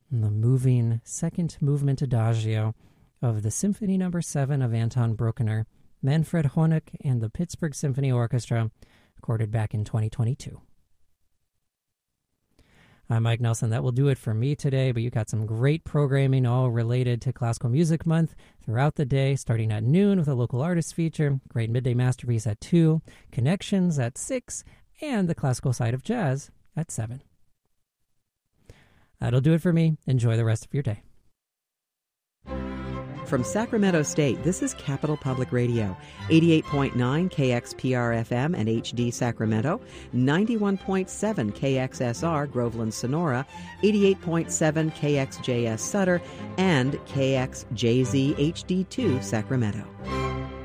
and the moving second movement adagio of the Symphony No. 7 of Anton Bruckner, Manfred Honeck, and the Pittsburgh Symphony Orchestra, recorded back in 2022. I'm Mike Nelson. That will do it for me today, but you got some great programming all related to Classical Music Month throughout the day, starting at noon with a local artist feature, great midday masterpiece at 2, Connections at 6, and the classical side of jazz at 7. That'll do it for me. Enjoy the rest of your day. From Sacramento State, this is Capital Public Radio, 88.9 KXPR-FM and HD Sacramento, 91.7 KXSR Groveland Sonora, 88.7 KXJS Sutter, and KXJZ HD2 Sacramento.